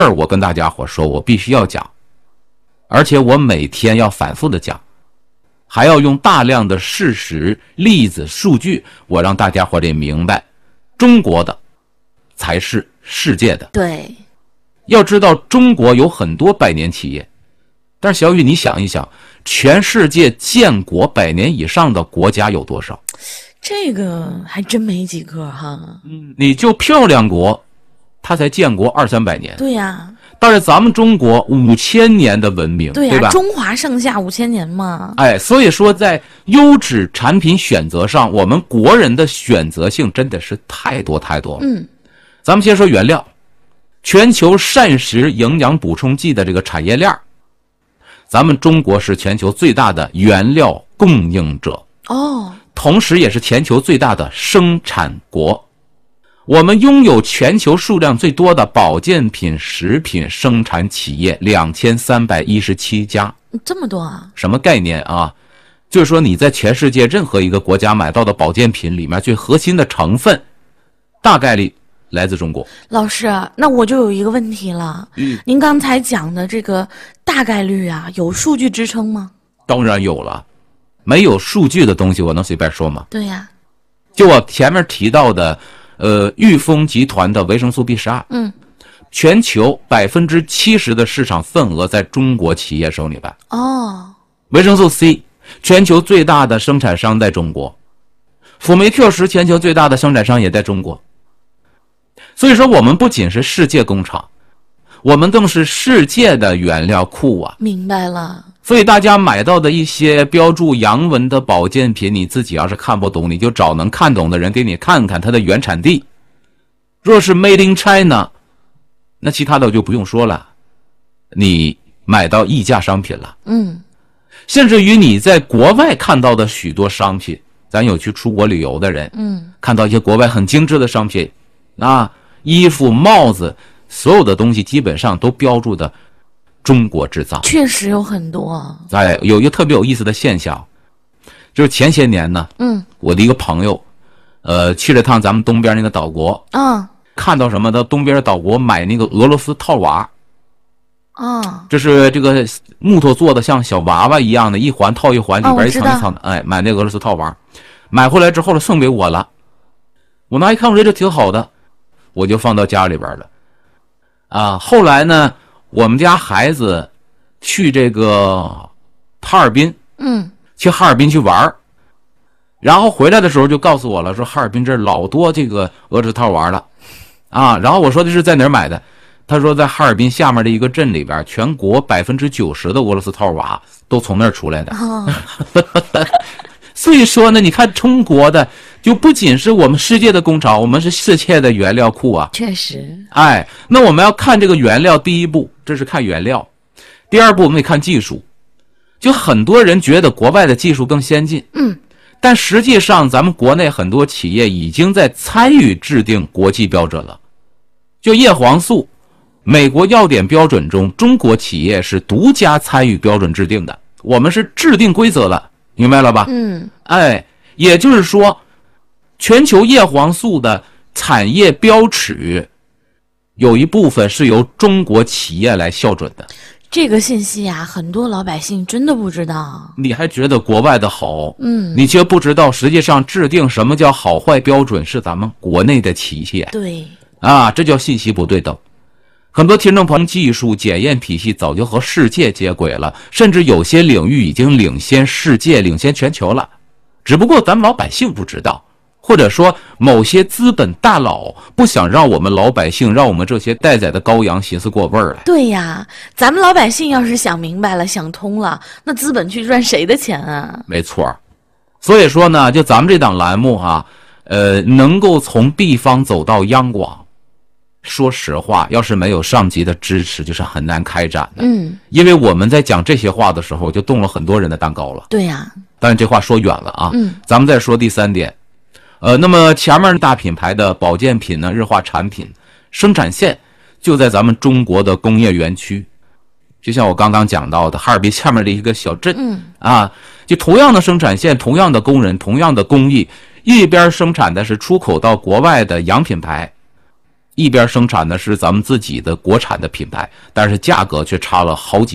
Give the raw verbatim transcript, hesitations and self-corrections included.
儿我跟大家伙说，我必须要讲，而且我每天要反复的讲，还要用大量的事实、例子、数据，我让大家伙得明白，中国的才是世界的。 对， 要知道中国有很多百年企业，但是小雨你想一想，全世界建国百年以上的国家有多少？ 这个还真没几个哈。 嗯，你就漂亮国，它才建国二三百年。 对呀， 但是咱们中国五千年的文明， 对呀， 对吧？ 中华上下五千年嘛。 哎，所以说在优质产品选择上，我们国人的选择性真的是太多太多了。 嗯， 咱们先说原料，全球膳食营养补充剂的这个产业链，咱们中国是全球最大的原料供应者。 哦， 同时也是全球最大的生产国，我们拥有全球数量最多的保健品食品生产企业两千三百一十七家。 这么多啊？ 什么概念啊？就是说你在全世界任何一个国家买到的保健品里面最核心的成分大概率来自中国。 老师，那我就有一个问题了， 嗯， 您刚才讲的这个大概率啊，有数据支撑吗？ 当然有了，没有数据的东西我能随便说吗？ 对呀。 就我前面提到的呃，裕丰集团的维生素 B 十二， 嗯， 全球百分之七十的市场份额在中国企业手里边。 哦， 维生素 C 全球最大的生产商在中国，辅酶 Q 十全球最大的生产商也在中国。所以说我们不仅是世界工厂，我们更是世界的原料库啊。 明白了。 所以大家买到的一些标注洋文的保健品，你自己要是看不懂，你就找能看懂的人给你看看它的原产地。若是 Made in China， 那其他的我就不用说了，你买到溢价商品了。 嗯， 甚至于你在国外看到的许多商品，咱有去出国旅游的人， 嗯， 看到一些国外很精致的商品啊，衣服、帽子，所有的东西基本上都标注的中国制造。 确实有很多。 哎，有一个特别有意思的现象，就是前些年呢， 嗯， 我的一个朋友，呃，去了趟咱们东边那个岛国， 啊看到什么的，东边岛国买那个俄罗斯套娃， 啊， 这是这个木头做的，像小娃娃一样的，一环套一环，里边一层一层的，哎，买那个俄罗斯套娃，买回来之后了送给我了，我拿一看，我觉得这挺好的，我就放到家里边了。啊，后来呢，我们家孩子去这个哈尔滨， 嗯， 去哈尔滨去玩，然后回来的时候就告诉我了，说哈尔滨这儿老多这个俄罗斯套娃了，啊，然后我说的是在哪儿买的，他说在哈尔滨下面的一个镇里边，全国百分之九十的俄罗斯套娃都从那儿出来的。 哦所以说呢，你看中国的就不仅是我们世界的工厂，我们是世界的原料库啊。 确实。 哎，那我们要看这个原料，第一步这是看原料，第二步我们得看技术。就很多人觉得国外的技术更先进， 嗯， 但实际上咱们国内很多企业已经在参与制定国际标准了。就叶黄素，美国药典标准中，中国企业是独家参与标准制定的，我们是制定规则了，明白了吧？ 嗯， 哎，也就是说，全球叶黄素的产业标尺有一部分是由中国企业来校准的。 这个信息啊，很多老百姓真的不知道。 你还觉得国外的好， 嗯， 你却不知道实际上制定什么叫好坏标准是咱们国内的企业。 对啊，这叫信息不对等。很多听众朋友技术检验体系早就和世界接轨了，甚至有些领域已经领先世界，领先全球了，只不过咱们老百姓不知道，或者说某些资本大佬不想让我们老百姓，让我们这些待宰的羔羊寻思过味儿来。 对呀，咱们老百姓要是想明白了，想通了，那资本去赚谁的钱啊？ 没错。所以说呢，就咱们这档栏目啊，呃，能够从地方走到央广，说实话，要是没有上级的支持，就是很难开展的。 嗯， 因为我们在讲这些话的时候，就动了很多人的蛋糕了。 对呀。 当然这话说远了啊。 嗯， 咱们再说第三点。呃，那么前面大品牌的保健品呢，日化产品生产线就在咱们中国的工业园区，就像我刚刚讲到的哈尔滨下面的一个小镇。 嗯， 啊，就同样的生产线，同样的工人，同样的工艺，一边生产的是出口到国外的洋品牌， 一边生产的是咱们自己的国产的品牌，但是价格却差了好几